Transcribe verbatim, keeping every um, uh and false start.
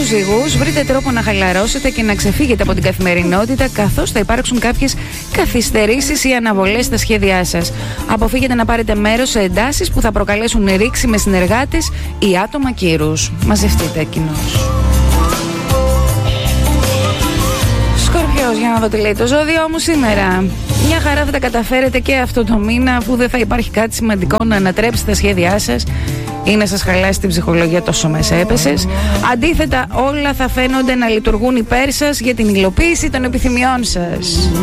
τους ζυγούς, βρείτε τρόπο να χαλαρώσετε και να ξεφύγετε από την καθημερινότητα, καθώς θα υπάρξουν κάποιες καθυστερήσεις ή αναβολές στα σχέδιά σας. Αποφύγετε να πάρετε μέρος σε εντάσεις που θα προκαλέσουν ρήξη με συνεργάτες ή άτομα κύρους. Μαζευτείτε κοινώς. Σκορπιός, για να δω τι λέει το ζώδιο μου σήμερα. Μια χαρά θα τα καταφέρετε και αυτό το μήνα, αφού δεν θα υπάρχει κάτι σημαντικό να ανατρέψει τα σχέδιά σας ή να σας χαλάσει την ψυχολογία τόσο μέσα έπεσες. Αντίθετα, όλα θα φαίνονται να λειτουργούν υπέρ σας για την υλοποίηση των επιθυμιών σας.